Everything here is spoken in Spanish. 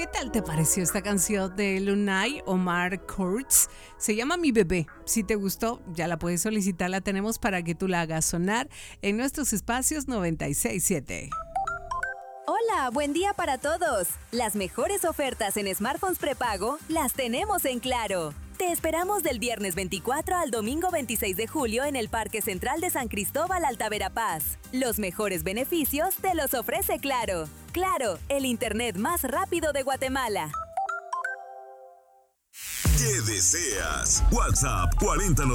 ¿Qué tal te pareció esta canción de Lunay Omar Courtz? Se llama Mi Bebé. Si te gustó, ya la puedes solicitar, la tenemos para que tú la hagas sonar en nuestros espacios 96.7. Hola, buen día para todos. Las mejores ofertas en smartphones prepago las tenemos en Claro. Te esperamos del viernes 24 al domingo 26 de julio en el Parque Central de San Cristóbal, Alta Verapaz. Los mejores beneficios te los ofrece Claro. Claro, el internet más rápido de Guatemala. ¿Qué deseas? WhatsApp 40